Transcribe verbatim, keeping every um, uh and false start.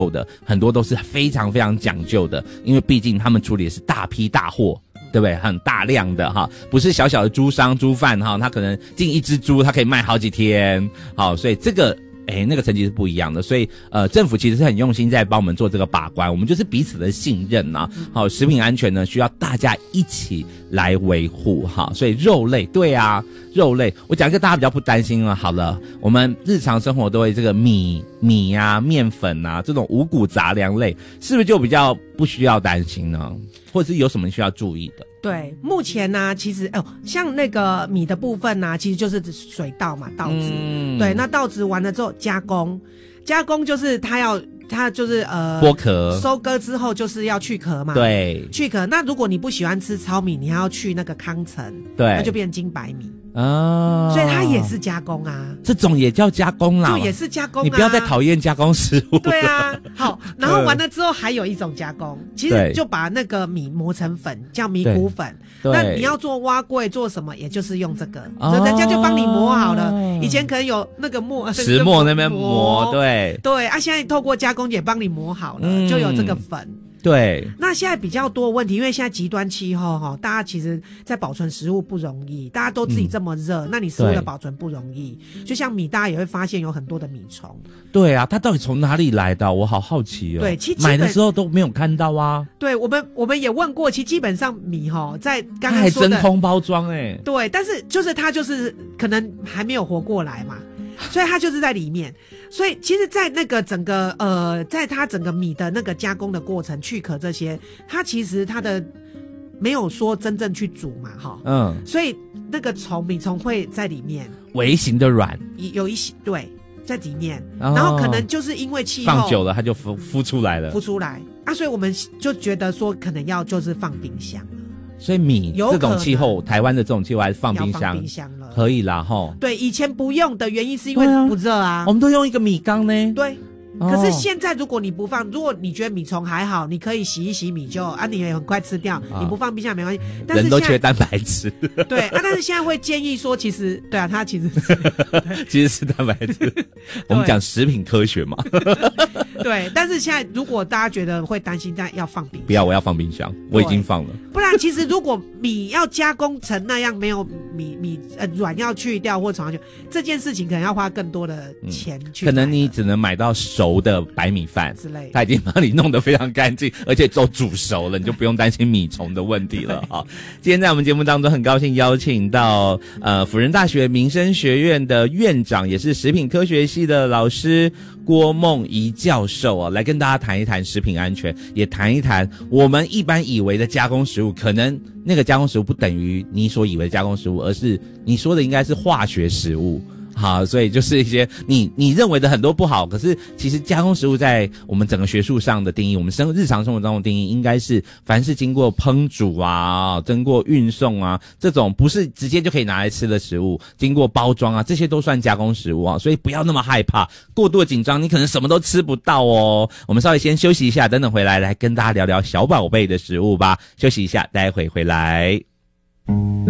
的，很多都是非常非常讲究的，因为毕竟他们处理的是大批大货，对不对？很大量的哈，不是小小的猪商猪贩哈，他可能进一只猪，他可以卖好几天，好，所以这个。哎，那个成绩是不一样的，所以呃，政府其实是很用心在帮我们做这个把关，我们就是彼此的信任啊。好，食品安全呢需要大家一起来维护哈。所以肉类，对啊，肉类，我讲一个大家比较不担心啊。好了，我们日常生活都会这个米米啊、面粉啊这种五谷杂粮类，是不是就比较不需要担心呢？或者是有什么需要注意的？ 对，目前呢、啊，其实哦，像那个米的部分呢、啊，其实就是水稻嘛，稻子。嗯、对，那稻子完了之后加工，加工就是它要它就是呃剥壳， 收割之后就是要去壳嘛。 对， 去壳。那如果你不喜欢吃糙米，你还要去那个糠层， 对， 那就变成金白米。 啊， 所以它也是加工啊， 这种也叫加工啦， 就也是加工啊。 你不要再讨厌加工食物。 对啊，好，然后完了之后还有一种加工，其实就把那个米磨成粉，叫米谷粉。那你要做蛙粿做什么，也就是用这个，哦、人家就帮你磨好了。以前可能有那个磨石磨那边磨，对对啊，现在透过加工也帮你磨好了，嗯、就有这个粉。 对， 那现在比较多问题，因为现在极端气候哈，大家其实在保存食物不容易，大家都自己这么热，嗯、那你食物的保存不容易。就像米，大家也会发现有很多的米虫。 对啊，它到底从哪里来的？我好好奇哦。 对，其实买的时候都没有看到啊。 对，我们我们也问过，其实基本上米哈，在刚刚说的还真空包装哎、欸。 对，但是就是它就是可能还没有活过来嘛。所以它就是在里面，所以其实在那个整个呃在它整个米的那个加工的过程，去壳这些，它其实它的没有说真正去煮嘛齁，嗯，所以那个虫米虫会在里面微型的卵， 有一些对在里面、哦、然后可能就是因为气候放久了它就孵孵出来了， 孵出来啊，所以我们就觉得说可能要就是放冰箱。 所以米这种气候，台湾的这种气候还是放冰箱， 放冰箱了， 可以啦齁。 对，以前不用的原因是因为不热啊， 啊我们都用一个米缸呢。 对。可是现在如果你不放，如果你觉得米虫还好，你可以洗一洗米就啊，你也很快吃掉，啊、你不放冰箱没关系。但是人都缺蛋白质。 对啊，但是现在会建议说，其实对啊，它其实是其实是蛋白质。我们讲食品科学嘛。 对，但是现在如果大家觉得会担心，但要放冰箱。 不要，我要放冰箱，我已经放了。 不然其实如果米要加工成那样，没有米米呃软要去掉或虫要去，这件事情可能要花更多的钱去、嗯。 可能你只能买到熟的白米饭之类的， 他已经帮你弄得非常干净，而且都煮熟了，你就不用担心米虫的问题了哈。今天在我们节目当中，很高兴邀请到呃辅仁大学民生学院的院长，也是食品科学系的老师郭梦怡教授啊，来跟大家谈一谈食品安全，也谈一谈我们一般以为的加工食物，可能那个加工食物不等于你所以为的加工食物，而是你说的应该是化学食物。好，所以就是一些你你认为的很多不好，可是其实加工食物在我们整个学术上的定义，我们生日常生活当中的定义，应该是凡是经过烹煮啊、经过运送啊，这种不是直接就可以拿来吃的食物，经过包装啊，这些都算加工食物啊。所以不要那么害怕，过度的紧张，你可能什么都吃不到哦。我们稍微先休息一下，等等回来来跟大家聊聊小宝贝的食物吧。休息一下，待会回来。